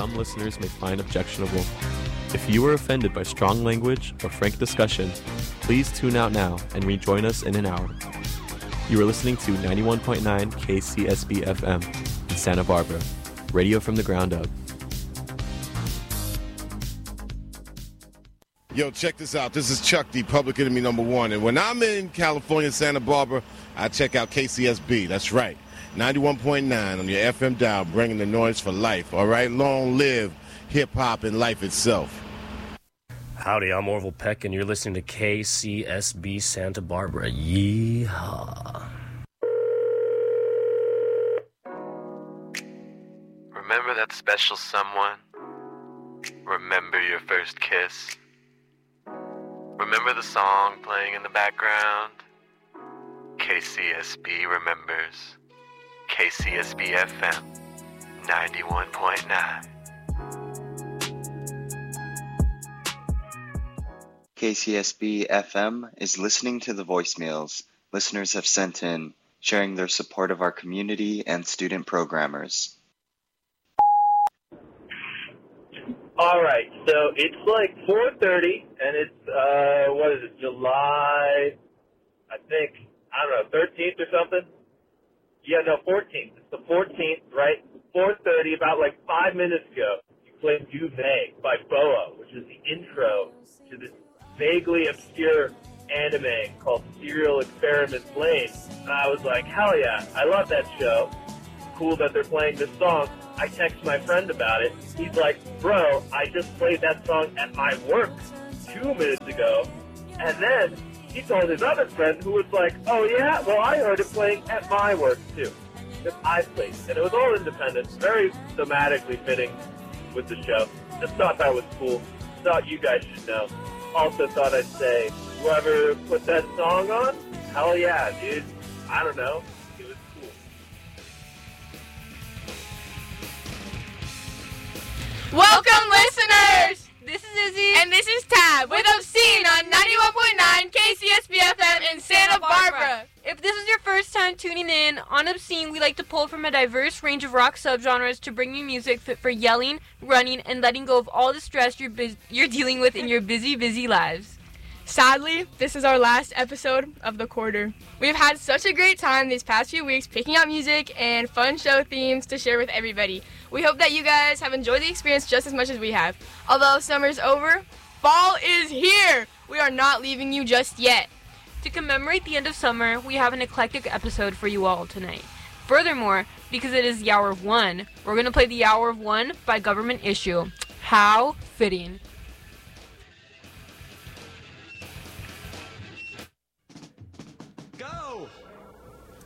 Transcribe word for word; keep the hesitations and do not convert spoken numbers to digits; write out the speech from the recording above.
some listeners may find objectionable. If you were offended by strong language or frank discussion, please tune out now and rejoin us in an hour. You are listening to ninety-one point nine K C S B F M in Santa Barbara, radio from the ground up. Yo, check this out. This is Chuck D, Public Enemy number one. And when I'm in California, Santa Barbara, I check out K C S B. That's right. ninety-one point nine on your F M dial, bringing the noise for life. All right? Long live hip-hop and life itself. Howdy, I'm Orville Peck, and you're listening to K C S B Santa Barbara. Yeehaw. Remember that special someone? Remember your first kiss? Remember the song playing in the background? K C S B remembers. K C S B F M ninety-one point nine. K C S B F M is listening to the voicemails listeners have sent in, sharing their support of our community and student programmers. All right, so it's like four thirty, and it's, uh, what is it, July, I think, I don't know, thirteenth or something? Yeah, no, fourteenth. It's the fourteenth, right? four thirty, about like five minutes ago, you played Duvet by B O A, which is the intro to this vaguely obscure anime called Serial Experiments Lane. And I was like, hell yeah, I love that show. Cool that they're playing this song. I text my friend about it. He's like, bro, I just played that song at my work two minutes ago. And then he told his other friend who was like, oh yeah, well I heard it playing at my work too. That I played. And it was all independent, very thematically fitting with the show. Just thought that was cool. Thought you guys should know. Also thought I'd say, whoever put that song on, hell yeah, dude. I don't know. It was cool. Welcome, listeners! This is Izzy. And this is Tab with Obscene on ninety-one point nine K C S B F M in Santa Barbara. If this is your first time tuning in, on Obscene we like to pull from a diverse range of rock subgenres to bring you music fit for yelling, running, and letting go of all the stress you're, bus- you're dealing with in your busy, busy lives. Sadly, this is our last episode of the quarter. We've had such a great time these past few weeks picking out music and fun show themes to share with everybody. We hope that you guys have enjoyed the experience just as much as we have. Although summer's over, fall is here! We are not leaving you just yet. To commemorate the end of summer, we have an eclectic episode for you all tonight. Furthermore, because it is the Hour of One, we're going to play the Hour of One by Government Issue. How fitting.